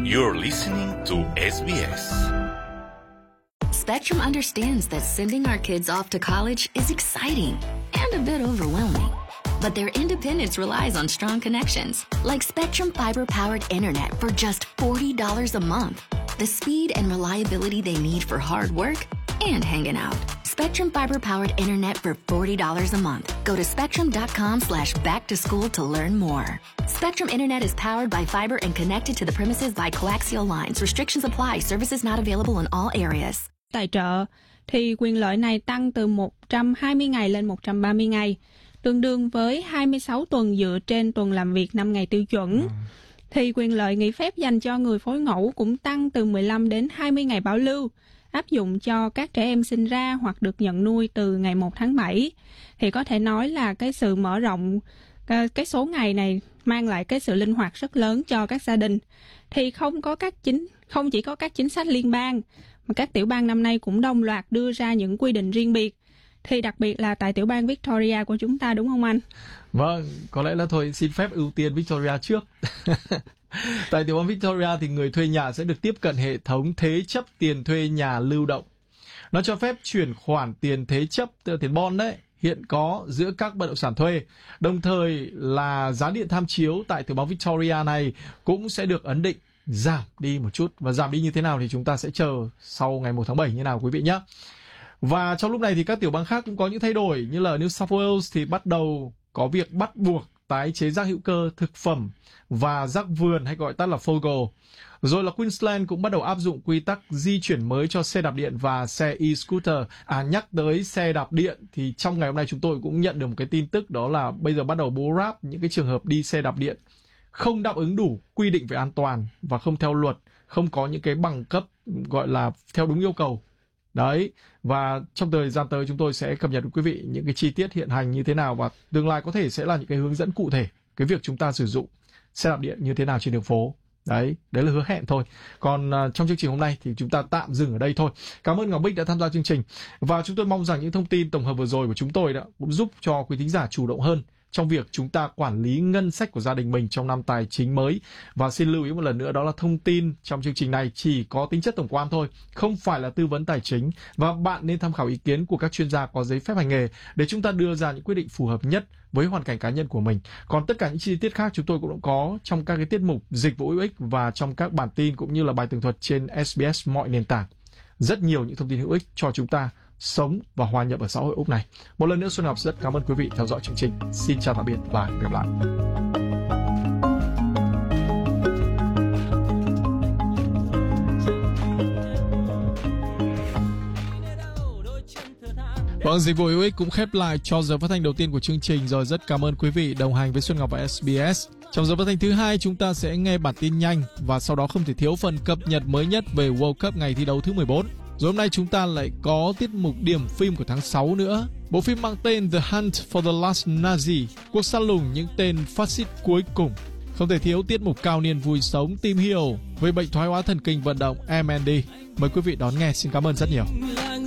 You're listening to SBS. Spectrum understands that sending our kids off to college is exciting and a bit overwhelming. But their independence relies on strong connections, like Spectrum fiber-powered internet for just $40 a month. The speed and reliability they need for hard work and hanging out. Spectrum fiber-powered internet for $40 a month. Go to spectrum.com/back-to-school to learn more. Spectrum internet is powered by fiber and connected to the premises by coaxial lines. Restrictions apply. Services not available in all areas. Tài trợ thì quyền lợi này tăng từ 120 ngày lên 130 ngày, tương đương với 26 tuần dựa trên tuần làm việc 5 ngày tiêu chuẩn. Thì quyền lợi nghỉ phép dành cho người phối ngẫu cũng tăng từ 15 đến 20 ngày bảo lưu, áp dụng cho các trẻ em sinh ra hoặc được nhận nuôi từ ngày 1 tháng 7. Thì có thể nói là cái sự mở rộng cái số ngày này mang lại cái sự linh hoạt rất lớn cho các gia đình. Thì không chỉ có các chính sách liên bang, mà các tiểu bang năm nay cũng đồng loạt đưa ra những quy định riêng biệt. Thì đặc biệt là tại tiểu bang Victoria của chúng ta, đúng không anh? Vâng, có lẽ là thôi xin phép ưu tiên Victoria trước. Tại tiểu bang Victoria thì người thuê nhà sẽ được tiếp cận hệ thống thế chấp tiền thuê nhà lưu động. Nó cho phép chuyển khoản tiền thế chấp, tiền bond đấy, hiện có giữa các bất động sản thuê. Đồng thời là giá điện tham chiếu tại tiểu bang Victoria này cũng sẽ được ấn định giảm đi một chút. Và giảm đi như thế nào thì chúng ta sẽ chờ sau ngày 1 tháng 7 như nào quý vị nhé. Và trong lúc này thì các tiểu bang khác cũng có những thay đổi, như là New South Wales thì bắt đầu có việc bắt buộc tái chế rác hữu cơ, thực phẩm và rác vườn hay gọi tắt là FOGO. Rồi là Queensland cũng bắt đầu áp dụng quy tắc di chuyển mới cho xe đạp điện và xe e-scooter. Nhắc tới xe đạp điện thì trong ngày hôm nay chúng tôi cũng nhận được một cái tin tức, đó là bây giờ bắt đầu bố ráp những cái trường hợp đi xe đạp điện không đáp ứng đủ quy định về an toàn và không theo luật, không có những cái bằng cấp gọi là theo đúng yêu cầu. Đấy, và trong thời gian tới chúng tôi sẽ cập nhật với quý vị những cái chi tiết hiện hành như thế nào, và tương lai có thể sẽ là những cái hướng dẫn cụ thể cái việc chúng ta sử dụng xe đạp điện như thế nào trên đường phố. Đấy là hứa hẹn thôi. Còn trong chương trình hôm nay thì chúng ta tạm dừng ở đây thôi. Cảm ơn Ngọc Bích đã tham gia chương trình, và chúng tôi mong rằng những thông tin tổng hợp vừa rồi của chúng tôi đã cũng giúp cho quý thính giả chủ động hơn trong việc chúng ta quản lý ngân sách của gia đình mình trong năm tài chính mới. Và xin lưu ý một lần nữa, đó là thông tin trong chương trình này chỉ có tính chất tổng quan thôi, không phải là tư vấn tài chính, và bạn nên tham khảo ý kiến của các chuyên gia có giấy phép hành nghề để chúng ta đưa ra những quyết định phù hợp nhất với hoàn cảnh cá nhân của mình. Còn tất cả những chi tiết khác chúng tôi cũng có trong các cái tiết mục dịch vụ hữu ích và trong các bản tin cũng như là bài tường thuật trên SBS mọi nền tảng. Rất nhiều những thông tin hữu ích cho chúng ta sống và hòa nhập ở xã hội Úc này. Một lần nữa Xuân Ngọc rất cảm ơn quý vị theo dõi chương trình. Xin chào tạm biệt và hẹn gặp lại. Vâng, dịch vụ hữu ích cũng khép lại cho giờ phát thanh đầu tiên của chương trình rồi. Rất cảm ơn quý vị đồng hành với Xuân Ngọc và SBS. Trong giờ phát thanh thứ 2 chúng ta sẽ nghe bản tin nhanh và sau đó không thể thiếu phần cập nhật mới nhất về World Cup ngày thi đấu thứ 14. Rồi hôm nay chúng ta lại có tiết mục điểm phim của tháng 6 nữa. Bộ phim mang tên The Hunt for the Last Nazi, cuộc săn lùng những tên phát xít cuối cùng. Không thể thiếu tiết mục cao niên vui sống tìm hiểu về bệnh thoái hóa thần kinh vận động M&D. Mời quý vị đón nghe. Xin cảm ơn rất nhiều.